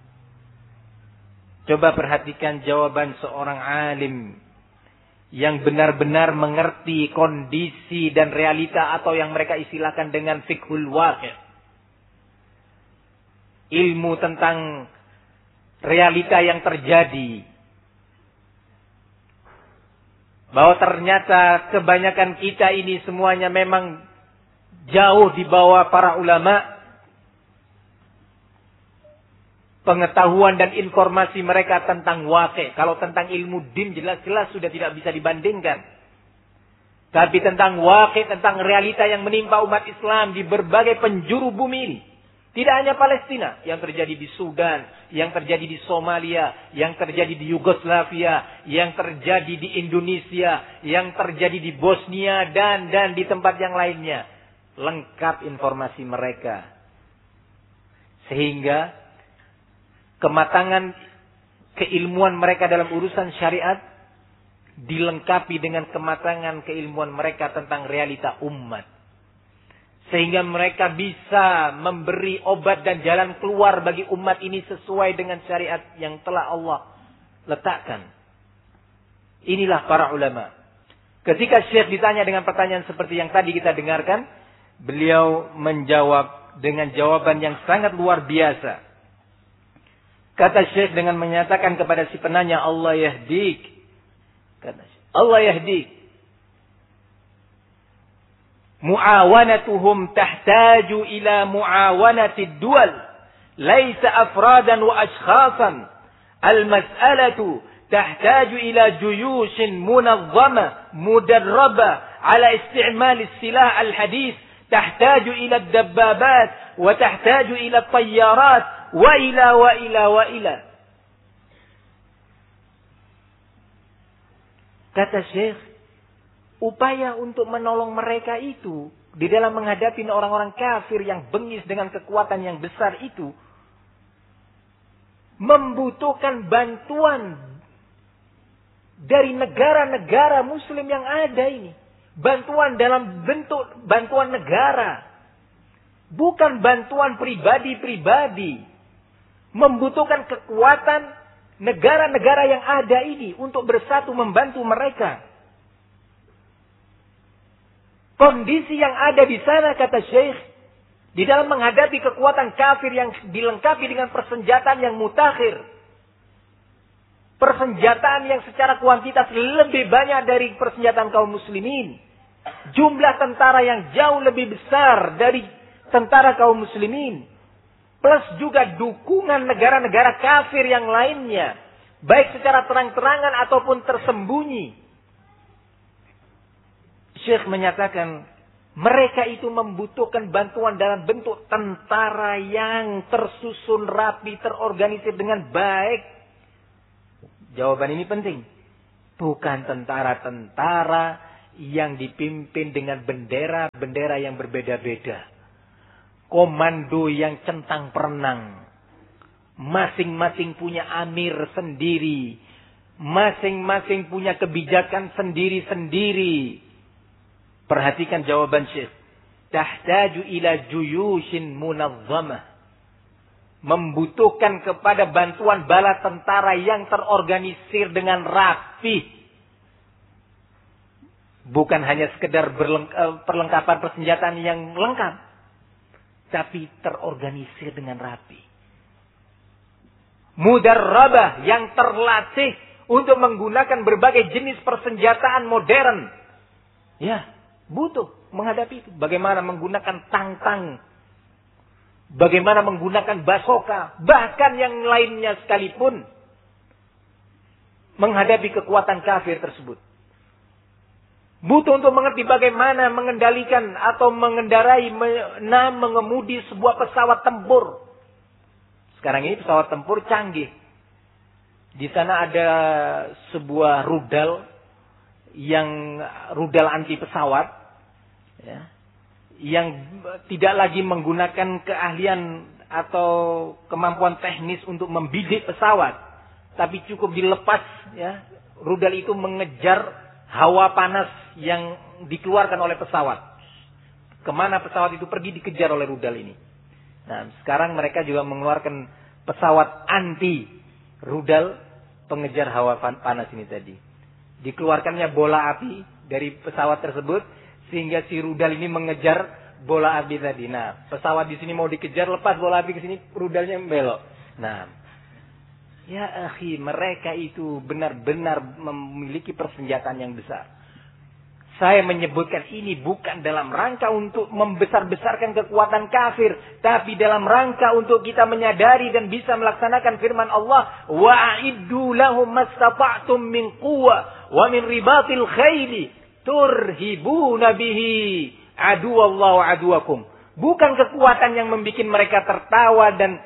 Coba perhatikan jawaban seorang alim yang benar-benar mengerti kondisi dan realita atau yang mereka istilahkan dengan fiqhul waqi'. Ilmu tentang realita yang terjadi. Bahwa ternyata kebanyakan kita ini semuanya memang jauh di bawah para ulama. Pengetahuan dan informasi mereka tentang waqi'. Kalau tentang ilmu din jelas-jelas sudah tidak bisa dibandingkan. Tapi tentang waqi', tentang realita yang menimpa umat Islam di berbagai penjuru bumi ini. Tidak hanya Palestina, yang terjadi di Sudan, yang terjadi di Somalia, yang terjadi di Yugoslavia, yang terjadi di Indonesia, yang terjadi di Bosnia dan di tempat yang lainnya. Lengkap informasi mereka. Sehingga kematangan keilmuan mereka dalam urusan syariat dilengkapi dengan kematangan keilmuan mereka tentang realita umat. Sehingga mereka bisa memberi obat dan jalan keluar bagi umat ini sesuai dengan syariat yang telah Allah letakkan. Inilah para ulama. Ketika Syekh ditanya dengan pertanyaan seperti yang tadi kita dengarkan, beliau menjawab dengan jawaban yang sangat luar biasa. Kata Syekh dengan menyatakan kepada si penanya, Allah yahdik. Kata Syekh, Allah yahdik. Mu'awanatuhum tahtaju ila mu'awanatid dual. Laisa afradan wa ashkhasan. Al-mas'alatu tahtaju ila juyushin munazzama mudarraba ala isti'mal silah al-hadith. Tahtaju ila dabbabat wa tahtaju ila tayyarat wa ila. Kata Syekh, upaya untuk menolong mereka itu di dalam menghadapi orang-orang kafir yang bengis dengan kekuatan yang besar itu membutuhkan bantuan dari negara-negara muslim yang ada ini. Bantuan dalam bentuk bantuan negara. Bukan bantuan pribadi-pribadi. Membutuhkan kekuatan negara-negara yang ada ini untuk bersatu membantu mereka. Kondisi yang ada di sana, kata Syekh, di dalam menghadapi kekuatan kafir yang dilengkapi dengan persenjataan yang mutakhir. Persenjataan yang secara kuantitas lebih banyak dari persenjataan kaum muslimin. Jumlah tentara yang jauh lebih besar dari tentara kaum muslimin. Plus juga dukungan negara-negara kafir yang lainnya. Baik secara terang-terangan ataupun tersembunyi. Syekh menyatakan mereka itu membutuhkan bantuan dalam bentuk tentara yang tersusun rapi, terorganisir dengan baik. Jawaban ini penting. Bukan tentara-tentara yang dipimpin dengan bendera-bendera yang berbeda-beda. Komando yang centang perenang. Masing-masing punya amir sendiri. Masing-masing punya kebijakan sendiri-sendiri. Perhatikan jawaban Syekh. Tahtaju ila juyushin munazzamah. Membutuhkan kepada bantuan bala tentara yang terorganisir dengan rapi. Bukan hanya sekedar perlengkapan persenjataan yang lengkap. Tapi terorganisir dengan rapi. Mudarrabah yang terlatih untuk menggunakan berbagai jenis persenjataan modern. Ya, butuh menghadapi itu. Bagaimana menggunakan tang-tang. Bagaimana menggunakan basoka. Bahkan yang lainnya sekalipun. Menghadapi kekuatan kafir tersebut. Butuh untuk mengerti bagaimana mengendalikan atau mengendarai, mengemudi sebuah pesawat tempur. Sekarang ini pesawat tempur canggih. Di sana ada sebuah rudal anti pesawat, ya, yang tidak lagi menggunakan keahlian atau kemampuan teknis untuk membidik pesawat, tapi cukup dilepas, ya, rudal itu mengejar hawa panas yang dikeluarkan oleh pesawat. Kemana pesawat itu pergi dikejar oleh rudal ini. Nah, sekarang mereka juga mengeluarkan pesawat anti rudal pengejar hawa panas ini tadi. Dikeluarkannya bola api dari pesawat tersebut sehingga si rudal ini mengejar bola api tadi. Nah, pesawat di sini mau dikejar, lepas bola api ke sini, rudalnya belok. Nah, ya akhi, mereka itu benar-benar memiliki persenjataan yang besar. Saya menyebutkan ini bukan dalam rangka untuk membesar-besarkan kekuatan kafir. Tapi dalam rangka untuk kita menyadari dan bisa melaksanakan firman Allah. Wa'iddu lahum mastata'tum min quwwa wa min ribatil khayli turhibuna bihi aduwallahu wa aduwakum. Bukan kekuatan yang membuat mereka tertawa dan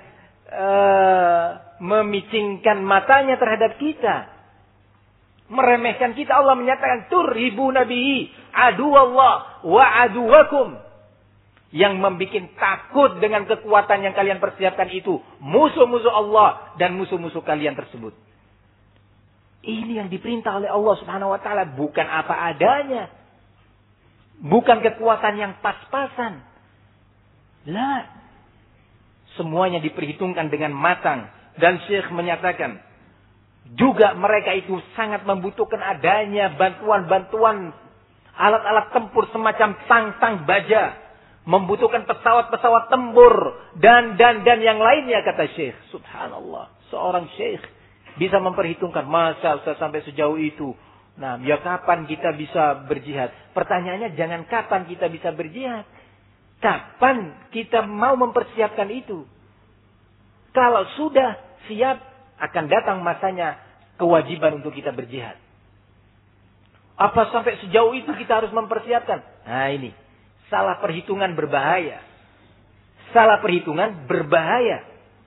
memicingkan matanya terhadap kita. Meremehkan kita. Allah menyatakan turhibuna bihi aduwallah wa aduwakum. Yang membuat takut dengan kekuatan yang kalian persiapkan itu musuh-musuh Allah dan musuh-musuh kalian tersebut. Ini yang diperintah oleh Allah Subhanahu wa taala, bukan apa adanya. Bukan kekuatan yang pas-pasan. La. Semuanya diperhitungkan dengan matang. Dan Syekh menyatakan, juga mereka itu sangat membutuhkan adanya bantuan-bantuan alat-alat tempur semacam tang-tang baja. Membutuhkan pesawat-pesawat tempur. Dan yang lainnya, kata Syekh. Subhanallah. Seorang Syekh bisa memperhitungkan, masa sampai sejauh itu. Nah, ya kapan kita bisa berjihad? Pertanyaannya jangan kapan kita bisa berjihad. Kapan kita mau mempersiapkan itu? Kalau sudah siap, akan datang masanya kewajiban untuk kita berjihad. Apa sampai sejauh itu kita harus mempersiapkan? Nah ini, salah perhitungan berbahaya. Salah perhitungan berbahaya.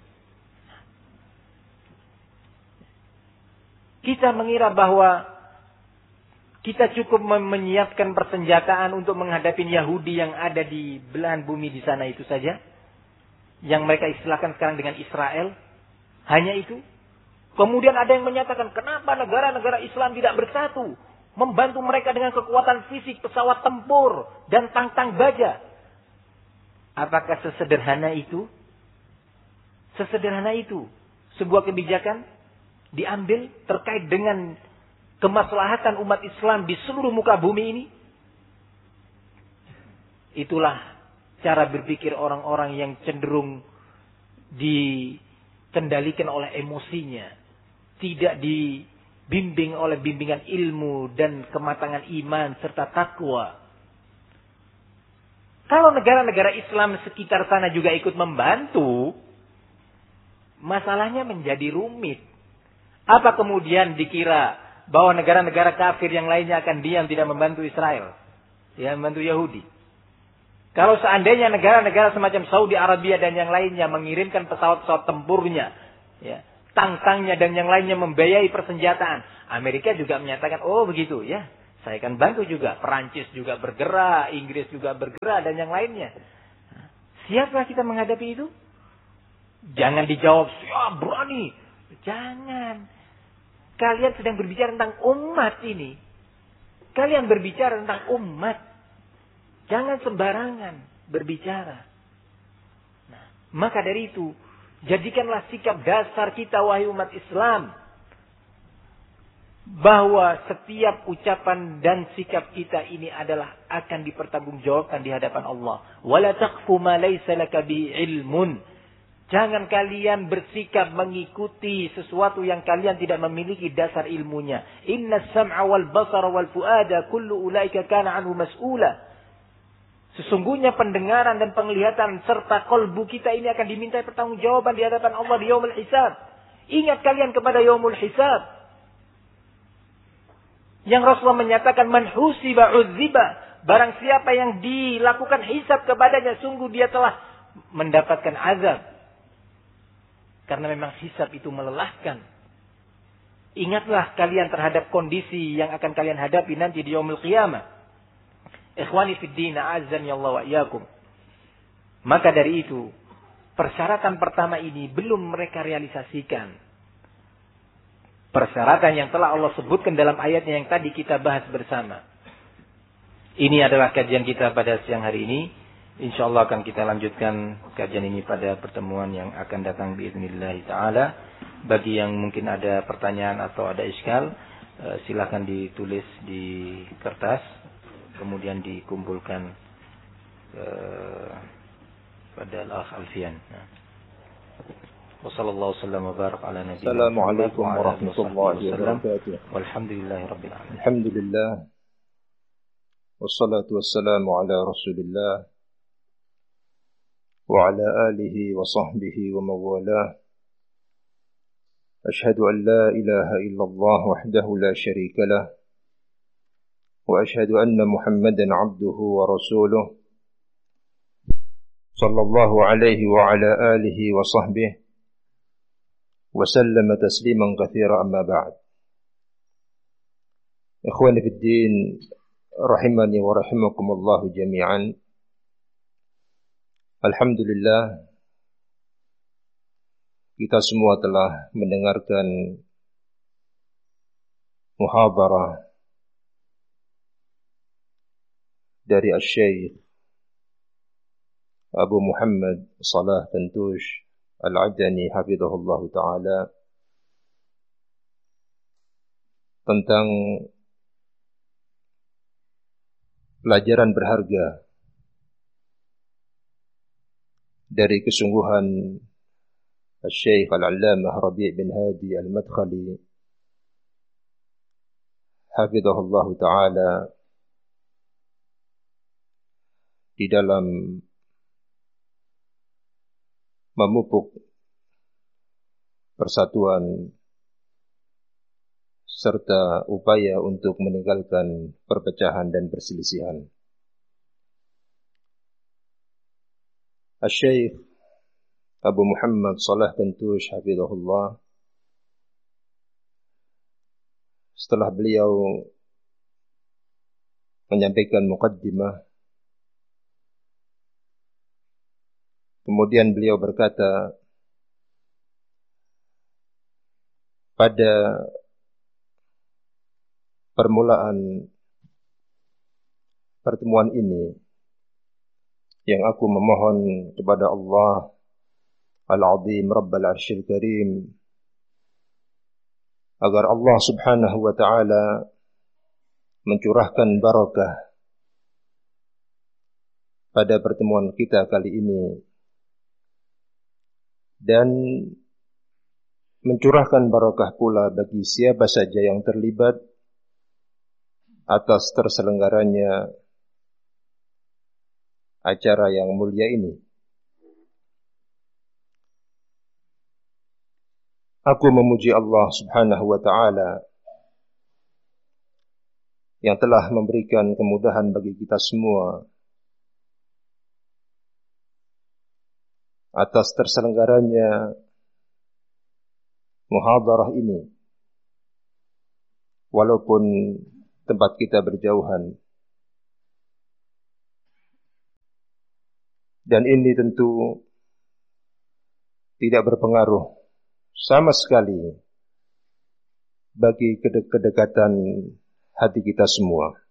Kita mengira bahwa kita cukup menyiapkan persenjataan untuk menghadapi Yahudi yang ada di belahan bumi di sana itu saja. Yang mereka istilahkan sekarang dengan Israel. Hanya itu. Kemudian ada yang menyatakan, kenapa negara-negara Islam tidak bersatu? Membantu mereka dengan kekuatan fisik, pesawat tempur, dan tang-tang baja. Apakah sesederhana itu? Sesederhana itu. Sebuah kebijakan diambil terkait dengan kemaslahatan umat Islam di seluruh muka bumi ini. Itulah cara berpikir orang-orang yang cenderung dikendalikan oleh emosinya. Tidak dibimbing oleh bimbingan ilmu dan kematangan iman serta takwa. Kalau negara-negara Islam sekitar sana juga ikut membantu, masalahnya menjadi rumit. Apa kemudian dikira bahwa negara-negara kafir yang lainnya akan diam tidak membantu Israel? Ya, membantu Yahudi. Kalau seandainya negara-negara semacam Saudi Arabia dan yang lainnya mengirimkan pesawat-pesawat tempurnya, ya, tang-tangnya dan yang lainnya membiayai persenjataan. Amerika juga menyatakan, oh begitu ya, saya akan bantu juga. Perancis juga bergerak, Inggris juga bergerak, dan yang lainnya. Siapa kita menghadapi itu? Jangan dijawab, siap, berani. Jangan. Kalian sedang berbicara tentang umat ini. Kalian berbicara tentang umat. Jangan sembarangan berbicara. Nah, maka dari itu, jadikanlah sikap dasar kita, wahai umat Islam, bahwa setiap ucapan dan sikap kita ini adalah akan dipertanggungjawabkan di hadapan Allah. Wala taqfu ma laysa laka bi ilmun. Jangan kalian bersikap mengikuti sesuatu yang kalian tidak memiliki dasar ilmunya. Inna sam'a wal basara wal fuada kullu ulaika kana anhu mas'ula. Sesungguhnya pendengaran dan penglihatan serta kolbu kita ini akan diminta pertanggungjawaban di hadapan Allah di yaumul hisab. Ingat kalian kepada yaumul hisab. Yang Rasulullah menyatakan man husiba uzziba. Barang siapa yang dilakukan hisab kepadanya, sungguh dia telah mendapatkan azab. Karena memang hisab itu melelahkan. Ingatlah kalian terhadap kondisi yang akan kalian hadapi nanti di yaumul qiyamah. Ikhwani fid din, a'azzani Allah wa iyyakum. Maka dari itu, persyaratan pertama ini belum mereka realisasikan. Persyaratan yang telah Allah sebutkan dalam ayatnya yang tadi kita bahas bersama. Ini adalah kajian kita pada siang hari ini. InsyaAllah akan kita lanjutkan kajian ini pada pertemuan yang akan datang biiznillah ta'ala. Bagi yang mungkin ada pertanyaan atau ada iskal, silakan ditulis di kertas, kemudian dikumpulkan pada Al-Akh Alfian. Wassallallahu wasallam wa barak ala nabiyina Assalamualaikum warahmatullahi wabarakatuh. Walhamdulillahi rabbil alamin. Alhamdulillah. Wassalatu wassalamu ala Rasulillah wa ala alihi wa sahbihi wa mawalah. Ashhadu an la ilaha illallah wahdahu la syarika lah. Wa ashhadu anna Muhammadan abduhu wa rasuluh. Sallallahu alaihi wa ala alihi wa sahbihi wa sallama tasliman katsira amma ba'd. Ikhwani fid din, rahimani wa rahimakumullah jami'an. Alhamdulillah, kita semua telah mendengarkan muhadarah dari Asy-Syaikh Abu Muhammad Salah Tantush Al-Adani hafizahullah ta'ala tentang pelajaran berharga dari kesungguhan Asy-Syaikh Al-Allamah Rabi' bin Hadi Al-Madkhali hafizahullah ta'ala di dalam memupuk persatuan serta upaya untuk meninggalkan perpecahan dan perselisihan. Asy-Syaikh Abu Muhammad Salah Tantush hafizahullah, setelah beliau menyampaikan muqaddimah, kemudian beliau berkata, pada permulaan pertemuan ini, yang aku memohon kepada Allah Al-Azim Rabbal Arsyil Karim agar Allah Subhanahu wa ta'ala mencurahkan barakah pada pertemuan kita kali ini dan mencurahkan barakah pula bagi siapa saja yang terlibat atas terselenggaranya acara yang mulia ini. Aku memuji Allah Subhanahu wa ta'ala yang telah memberikan kemudahan bagi kita semua atas terselenggaranya muhadarah ini, walaupun tempat kita berjauhan. Dan ini tentu tidak berpengaruh sama sekali bagi kedekatan hati kita semua.